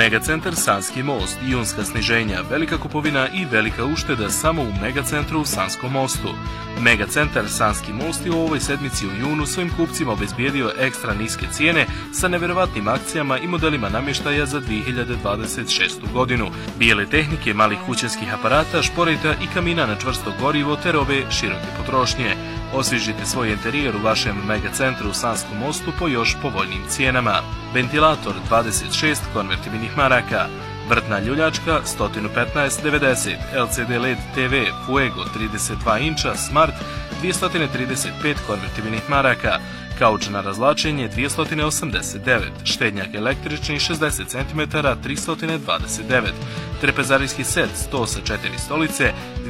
Megacentar Sanski most, junska sniženja, velika kupovina i velika ušteda samo u Megacentru u Sanskom mostu. Megacentar Sanski most je u ovoj sedmici u junu svojim kupcima obezbijedio ekstra niske cijene sa neverovatnim akcijama i modelima namještaja za 2026. godinu. Bijele tehnike, malih kućanskih aparata, šporeta i kamina na čvrsto gorivo te robe široke potrošnje. Osvježite svoj interijer u vašem Megacentru u Sanskom mostu po još povoljnim cijenama. Ventilator 26 konvertibilnih maraka, vrtna ljuljačka 115,90, LCD LED TV Fuego 32 inča Smart 235 konvertibilnih maraka, kauč na razlačenje 289, štednjak električni 60 cm 329, trepezarijski set 100 sa 4 stolice